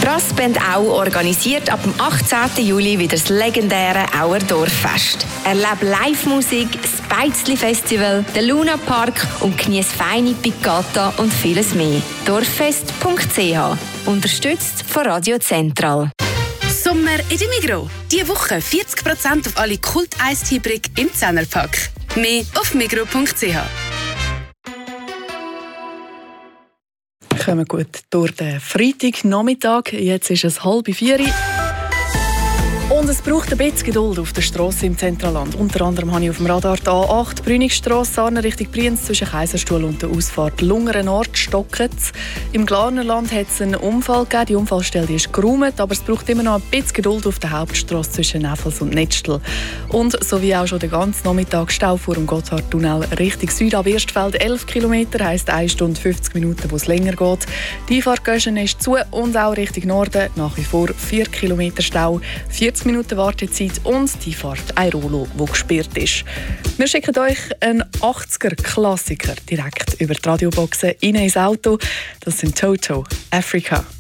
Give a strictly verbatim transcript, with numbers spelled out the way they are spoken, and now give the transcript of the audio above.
Strassband Au organisiert ab dem achtzehnten Juli wieder das legendäre Auer Dorffest. Erlebe Live-Musik, das Beizli-Festival, den Luna-Park und genieße feine Piccata und vieles mehr. dorffest punkt c h. Unterstützt von Radio Zentral. Sommer in der Migros. Diese Woche vierzig Prozent auf alle Kult-Eistee-Brick im Zehnerpack. Mehr auf migros punkt c h. Wir kommen gut durch den Freitagnachmittag. Jetzt ist es halb vier. Und es braucht ein bisschen Geduld auf der Strasse im Zentralland. Unter anderem habe ich auf dem Radar die A acht, Brünigstrasse, Arne Richtung Brienz, zwischen Kaiserstuhl und der Ausfahrt Lungeren Ort stockt. Im Glarnerland hat es einen Unfall gegeben. Die Unfallstelle ist geräumt, aber es braucht immer noch ein bisschen Geduld auf der Hauptstrasse zwischen Neffels und Netzstel. Und so wie auch schon den ganzen Nachmittag Stau vor dem Gotthardtunnel Richtung Süd ab Erstfeld elf Kilometer, heisst eine Stunde fünfzig Minuten, wo es länger geht. Die Einfahrt Göschen ist zu und auch Richtung Norden nach wie vor vier Kilometer Stau, vierzig Minuten Wartezeit und die Fahrt Airolo, die gesperrt ist. Wir schicken euch einen achtziger-Klassiker direkt über die Radioboxen rein ins Auto. Das sind Toto, Africa.